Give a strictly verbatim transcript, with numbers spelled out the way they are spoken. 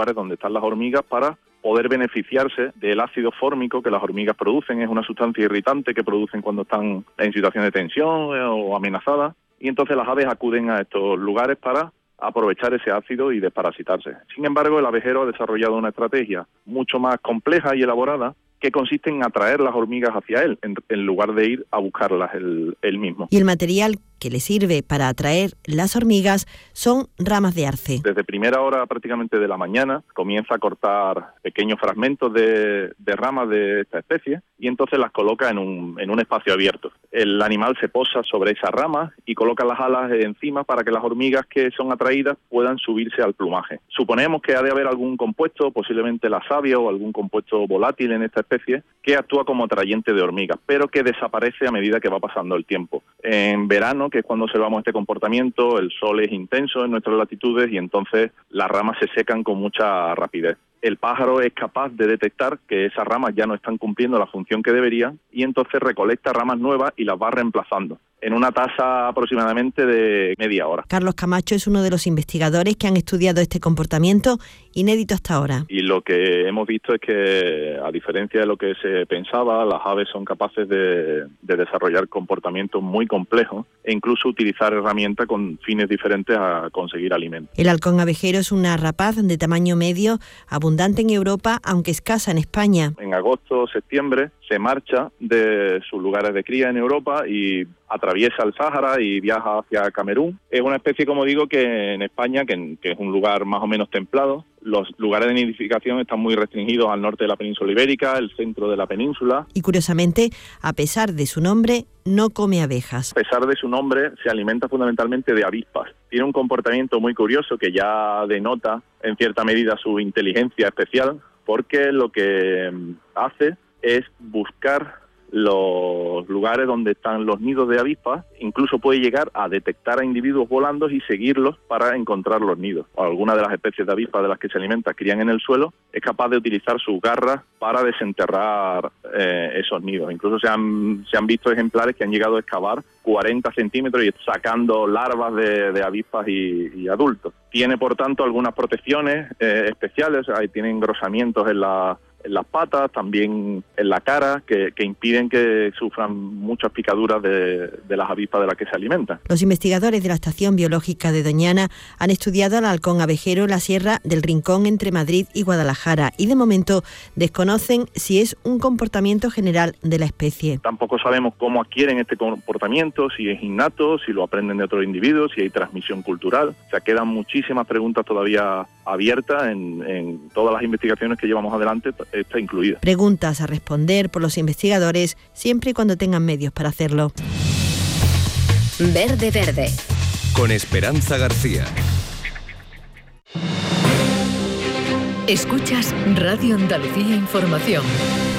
lugares donde están las hormigas para poder beneficiarse del ácido fórmico que las hormigas producen. Es una sustancia irritante que producen cuando están en situación de tensión o amenazadas, y entonces las aves acuden a estos lugares para aprovechar ese ácido y desparasitarse. Sin embargo, el abejero ha desarrollado una estrategia mucho más compleja y elaborada que consiste en atraer las hormigas hacia él, en, en lugar de ir a buscarlas él, él mismo. Y el material que le sirve para atraer las hormigas son ramas de arce. Desde primera hora prácticamente de la mañana comienza a cortar pequeños fragmentos de, de ramas de esta especie y entonces las coloca en un, en un espacio abierto. El animal se posa sobre esas ramas y coloca las alas encima para que las hormigas que son atraídas puedan subirse al plumaje. Suponemos que ha de haber algún compuesto, posiblemente la savia o algún compuesto volátil en esta especie, que actúa como atrayente de hormigas, pero que desaparece a medida que va pasando el tiempo. En verano, que es cuando observamos este comportamiento, el sol es intenso en nuestras latitudes y entonces las ramas se secan con mucha rapidez. El pájaro es capaz de detectar que esas ramas ya no están cumpliendo la función que deberían y entonces recolecta ramas nuevas y las va reemplazando en una tasa aproximadamente de media hora. Carlos Camacho es uno de los investigadores que han estudiado este comportamiento inédito hasta ahora. Y lo que hemos visto es que, a diferencia de lo que se pensaba, las aves son capaces de, de desarrollar comportamientos muy complejos e incluso utilizar herramientas con fines diferentes a conseguir alimento. El halcón abejero es una rapaz de tamaño medio, abundante en Europa, aunque escasa en España. En agosto o septiembre se marcha de sus lugares de cría en Europa y atraviesa el Sáhara y viaja hacia Camerún. Es una especie, como digo, que en España, que, que es un lugar más o menos templado, los lugares de nidificación están muy restringidos al norte de la península ibérica, el centro de la península. Y curiosamente, a pesar de su nombre, no come abejas. A pesar de su nombre, se alimenta fundamentalmente de avispas. Tiene un comportamiento muy curioso que ya denota en cierta medida su inteligencia especial, porque lo que hace es buscar los lugares donde están los nidos de avispas, incluso puede llegar a detectar a individuos volando y seguirlos para encontrar los nidos. Algunas de las especies de avispas de las que se alimenta crían en el suelo, es capaz de utilizar sus garras para desenterrar eh, esos nidos. Incluso se han, se han visto ejemplares que han llegado a excavar cuarenta centímetros y sacando larvas de, de avispas y, y adultos. Tiene, por tanto, algunas protecciones eh, especiales, ahí tiene engrosamientos en la en las patas, también en la cara, que, que impiden que sufran muchas picaduras de, de las avispas de las que se alimentan. Los investigadores de la Estación Biológica de Doñana han estudiado al halcón abejero en la Sierra del Rincón entre Madrid y Guadalajara y de momento desconocen si es un comportamiento general de la especie. Tampoco sabemos cómo adquieren este comportamiento, si es innato, si lo aprenden de otros individuos, si hay transmisión cultural. O sea, quedan muchísimas preguntas todavía abiertas en, en todas las investigaciones que llevamos adelante, esta incluida. Preguntas a responder por los investigadores siempre y cuando tengan medios para hacerlo. Verde Verde. Con Esperanza García. Escuchas Radio Andalucía Información.